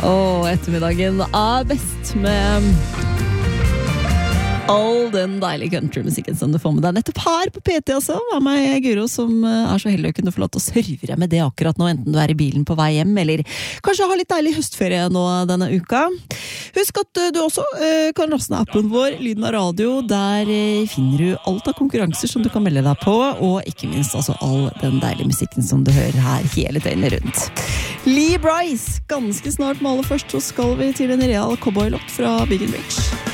Ettermiddagen best med all den deilige countrymusikken som du får med deg nettopp her på PT også, av meg Guro, som så heldig å kunne få lov til å serve deg med det akkurat nå, enten du i bilen på vei hjem, eller kanskje har litt deilig høstferie nå denne uka. Husk at du også kan laste ned appen vår, Lyden av Radio. Der finner du alt av konkurranser som du kan melde deg på, og ikke minst altså all den deilige musikken som du hører her hele døgnet rundt. Lee Brice, ganske snart med aller først så skal vi til en real cowboy-låt fra Big and Rich.